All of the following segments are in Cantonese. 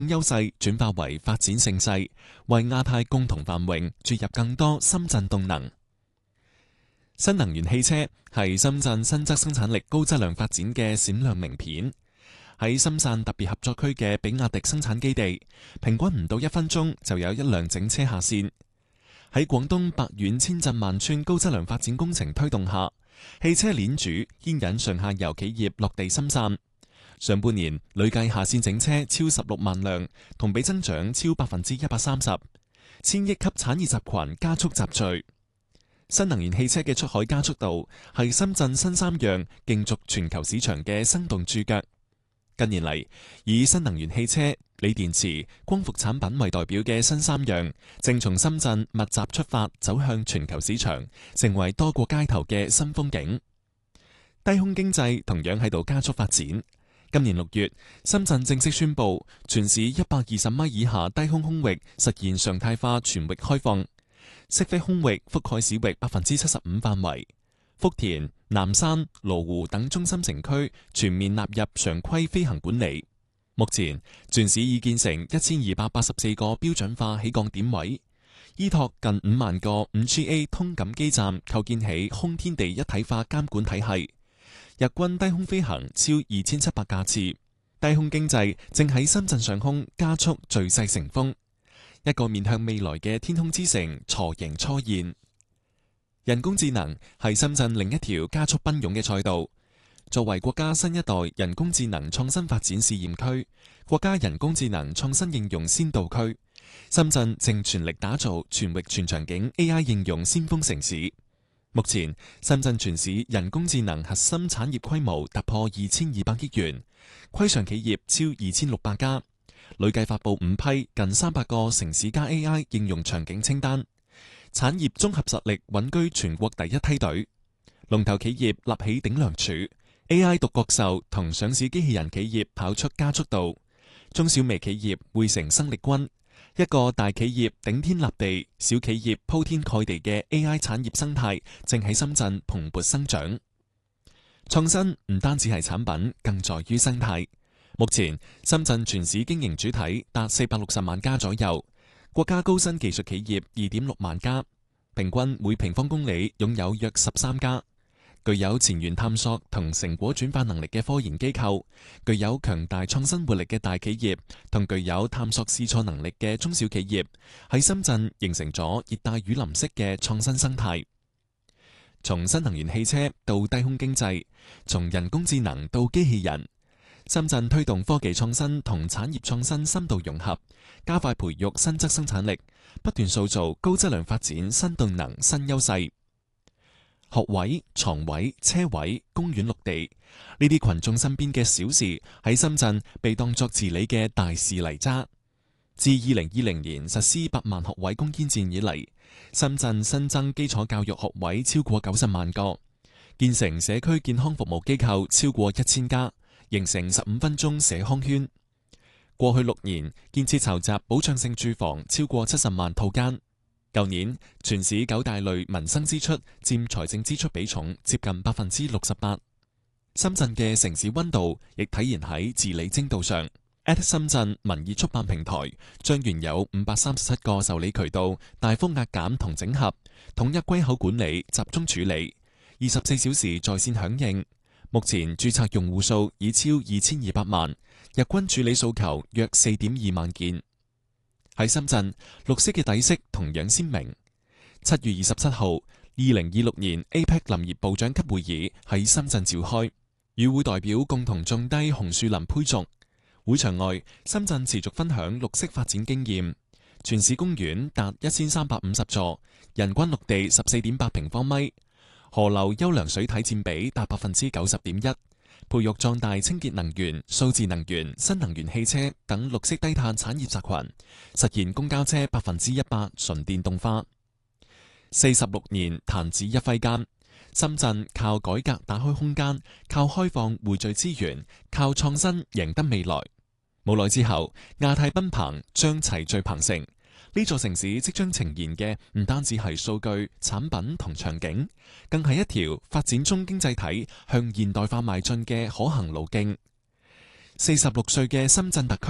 優勢轉化為發展盛勢，為亞太共同繁榮注入更多深圳動能。新能源汽車係深圳新質生產力高質量發展嘅閃亮名片。喺深圳特別合作區嘅比亞迪生產基地，平均唔到1分鐘就有一輛整車下線。喺廣東百縣千鎮萬村高質量發展工程推動下，汽車鏈主牽引上下游企業落地深圳。上半年累計下線整車超16萬輛，同比增長超130%，千億級產業集群加速集聚。新能源汽車嘅出海加速度係深圳新三樣競逐全球市場嘅生動注腳。近年嚟，以新能源汽車、鋰電池、光伏產品為代表嘅新三樣，正從深圳密集出發，走向全球市場，成為多個街頭嘅新風景。低空經濟同樣喺度加速發展。今年6月，深圳正式宣布，全市120米以下低空空域實現常態化全域開放，適飛空域覆蓋市域75%範圍。福田、南山、羅湖等中心城區全面納入常規飛行管理。目前，全市已建成1284個標準化起降點位，依託近5萬個 5GA 通感基站，構建起空天地一體化監管體系。日均低空飛行超2700架次，低空經濟正喺深圳上空加速聚勢成風，一個面向未來嘅天空之城雛形初現。人工智能係深圳另一條加速奔湧嘅賽道。作為國家新一代人工智能創新發展試驗區、國家人工智能創新應用先導區，深圳正全力打造全域全場景 AI 應用先鋒城市。目前，深圳全市人工智能核心產業規模突破2200億元，規上企業超2600家，累計發布5批近300個城市加 AI 應用場景清單。產業綜合實力穩居全國第一梯隊，龍頭企業立起頂梁柱 ，AI 獨角獸同上市機器人企業跑出加速度，中小微企業匯成生力軍，一個大企業頂天立地，小企業鋪天蓋地嘅 AI 產業生態正喺深圳蓬勃生長。創新唔單止係產品，更在於生態。目前深圳全市經營主體達460萬家左右。國家高新技術企業2.6萬家，平均每平方公里擁有約13家。具有前沿探索同成果轉化能力嘅科研機構，具有強大創新活力嘅大企業，同具有探索試錯能力嘅中小企業，喺深圳形成咗熱帶雨林式嘅創新生態。從新能源汽車到低空經濟，從人工智能到機器人，深圳推動科技創新同產業創新深度融合，加快培育新質生產力，不斷塑造高質量發展新動能新優勢。學位、床位、車位、公園綠地，呢啲群眾身邊嘅小事，喺深圳被當作治理嘅大事嚟揸。自2020年實施8萬學位攻堅戰以嚟，深圳新增基礎教育學位超過90萬個，建成社區健康服務機構超過1000家，形成15分鐘社康圈。過去6年建設籌集保障性住房超過70萬套間。舊年全市9大類民生支出佔財政支出比重接近68%。深圳嘅城市溫度亦體現喺治理精度上。深圳民意速辦平台將原有537個受理渠道大幅壓減同整合，統一歸口管理，集中處理，24小時在線響應。目前註冊用戶數已超2200萬，日均處理訴求約4.2萬件。喺深圳，綠色嘅底色同樣鮮明。7月27號，2026年 APEC 林業部長級會議喺深圳召開，與會代表共同種低紅樹林胚竹。會場外，深圳持續分享綠色發展經驗。全市公園達1350座，人均綠地14.8平方米，河流優良水體佔比達90.1%。培育壯大清潔能源、數字能源、新能源汽車等綠色低碳產業集群，實現公交車100%純電動化。46年彈指一揮間，深圳靠改革打開空間，靠開放匯聚資源，靠創新贏得未來。冇耐之後，亞太奔鵬將齊聚鵬城。呢座城市即將呈現嘅唔單止係數據、產品同場景，更係一條發展中經濟體向現代化邁進嘅可行路徑。46歲嘅深圳特區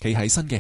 企喺新嘅